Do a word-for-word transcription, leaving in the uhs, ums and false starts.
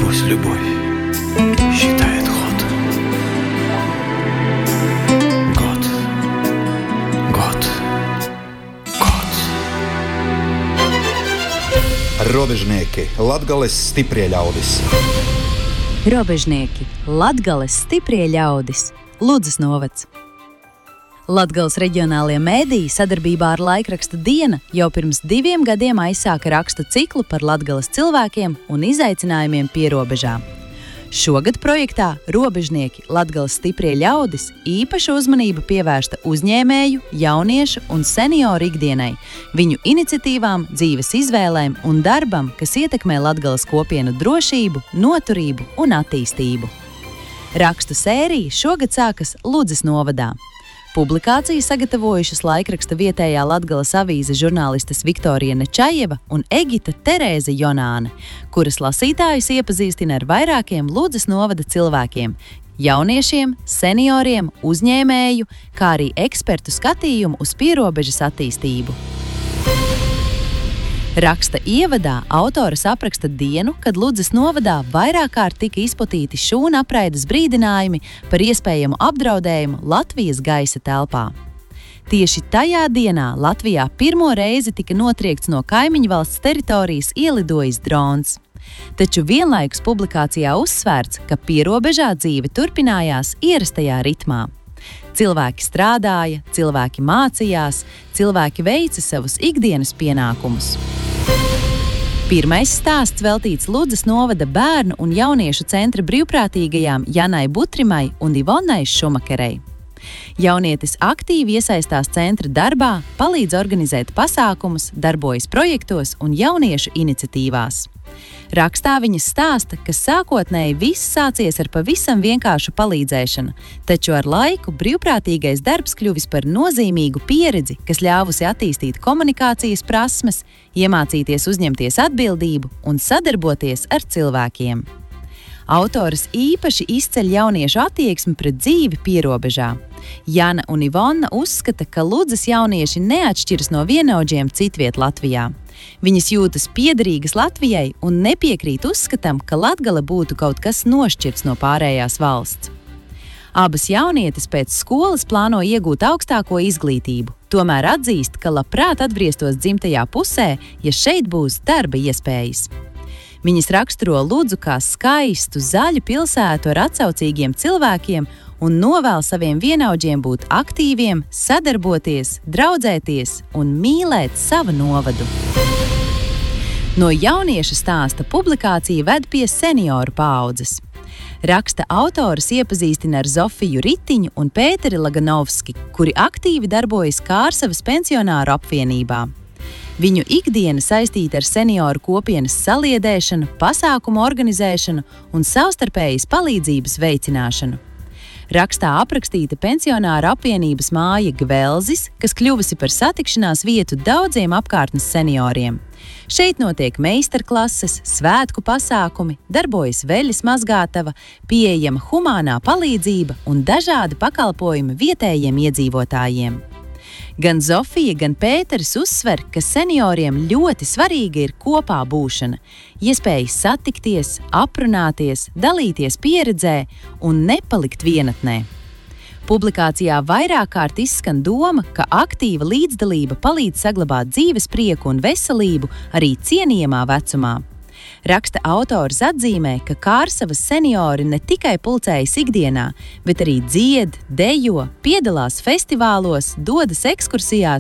пусть любовь считает ход. Год, год, god. Robežnieki, Latgales stiprie ļaudis. Robežnieki, Latgales stiprie ļaudis, Ludzas novads. Latgales reģionālie mēdīji sadarbībā ar laikraksta Diena jau pirms diviem gadiem aizsāka rakstu ciklu par Latgales cilvēkiem un izaicinājumiem pierobežā. Šogad projektā Robežnieki, Latgales stiprie ļaudis īpaša uzmanība pievērsta uzņēmēju, jauniešu un senioru ikdienai, viņu iniciatīvām, dzīves izvēlēm un darbam, kas ietekmē Latgales kopienu drošību, noturību un attīstību. Rakstu sērija šogad sākas Ludzas novadā. Publikāciju sagatavojušas laikraksta vietējā Latgales avīze žurnālistes Viktorija Nečajeva un Egita Terēze Jonāne, kuras lasītājus iepazīstina ar vairākiem Ludzas novada cilvēkiem, jauniešiem, senioriem, uzņēmēju, kā arī ekspertu skatījumu uz pierobežas attīstību. Raksta ievadā autors apraksta dienu, kad Ludzas novadā vairāk kārt tika izplatīti šūnu apraides brīdinājumi par iespējamu apdraudējumu Latvijas gaisa telpā. Tieši tajā dienā Latvijā pirmo reizi tika notriekts no kaimiņu valsts teritorijas ielidojis drons. Taču vienlaikus publikācijā uzsvērts, ka pierobežā dzīve turpinājās ierastajā ritmā. Cilvēki strādāja, cilvēki mācījās, cilvēki veica savus ikdienas pienākumus. Pirmais stāsts veltīts Ludzas novada bērnu un jauniešu centra brīvprātīgajām Janai Butrimai un Ivonai Šumakerei. Jaunietis aktīvi iesaistās centra darbā, palīdz organizēt pasākumus, darbojas projektos un jauniešu iniciatīvās. Rakstā viņas stāsta, ka sākotnēji viss sācies ar pavisam vienkāršu palīdzēšanu, taču ar laiku brīvprātīgais darbs kļuvis par nozīmīgu pieredzi, kas ļāvusi attīstīt komunikācijas prasmes, iemācīties uzņemties atbildību un sadarboties ar cilvēkiem. Autors īpaši izceļ jauniešu attieksmi pret dzīvi pierobežā. Jana un Ivona uzskata, ka Ludzas jaunieši neatšķiras no vienaudžiem citviet Latvijā. Viņas jūtas piederīgas Latvijai un nepiekrīt uzskatam, ka Latgale būtu kaut kas nošķirts no pārējās valsts. Abas jaunietes pēc skolas plāno iegūt augstāko izglītību, tomēr atzīst, ka labprāt atgrieztos dzimtajā pusē, ja šeit būs darba iespējas. Viņas raksturo Ludzu kā skaistu, zaļu pilsētu ar atsaucīgiem cilvēkiem un novēl saviem vienaudžiem būt aktīviem, sadarboties, draudzēties un mīlēt savu novadu. No jauniešu stāsta publikācija ved pie senioru paaudzes. Raksta autors iepazīstina ar Zofiju Ritiņu un Pēteri Laganovski, kuri aktīvi darbojas Kārsavas pensionāru apvienībā. Viņu ikdiena saistīta ar senioru kopienas saliedēšanu, pasākumu organizēšanu un savstarpējas palīdzības veicināšanu. Rakstā aprakstīta pensionāra apvienības māja Gvelzis, kas kļuvusi par satikšanās vietu daudziem apkārtnes senioriem. Šeit notiek meistarklases, svētku pasākumi, darbojas veļas mazgātava, pieejama humānā palīdzība un dažādi pakalpojumi vietējiem iedzīvotājiem. Gan Zofija, gan Pēteris uzsver, ka senioriem ļoti svarīga ir kopā būšana, iespēja satikties, aprunāties, dalīties pieredzē un nepalikt vienatnē. Publikācijā vairāk kārt izskan doma, ka aktīva līdzdalība palīdz saglabāt dzīves prieku un veselību arī cienījamā vecumā. Raksta autors atzīmē, ka Kārsavas seniori ne tikai pulcējas ikdienā, bet arī dzied, dejo, piedalās festivālos, dodas ekskursijās